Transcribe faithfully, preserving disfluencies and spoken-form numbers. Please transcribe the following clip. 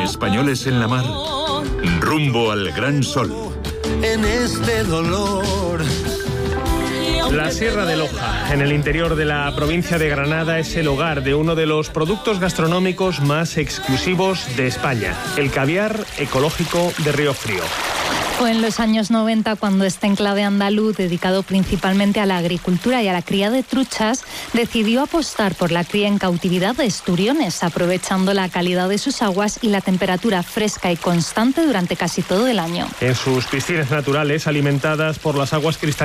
españoles en la mar, rumbo al gran sol. En este dolor. La Sierra de Loja, en el interior de la provincia de Granada, es el hogar de uno de los productos gastronómicos más exclusivos de España, el caviar ecológico de Río Frío. Fue en los años noventa cuando este enclave andaluz, dedicado principalmente a la agricultura y a la cría de truchas, decidió apostar por la cría en cautividad de esturiones, aprovechando la calidad de sus aguas y la temperatura fresca y constante durante casi todo el año. En sus piscinas naturales, alimentadas por las aguas cristalinas